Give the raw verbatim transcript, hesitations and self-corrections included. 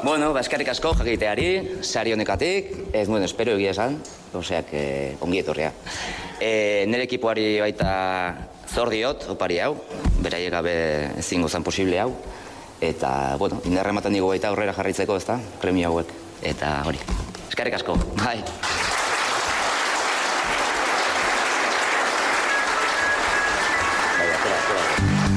Bueno, eskerrik asko jakiteari, sari honekatik, ez nuen espero egia esan, oseak ongi etorria. Nire ekipoari baita zor diot, opari hau, beraiek gabe ezingo zan posible hau, eta, bueno, indarra ematen digu baita aurrera jarraitzeko, ezta, premio hauek, eta hori. Eskerrik asko, bai.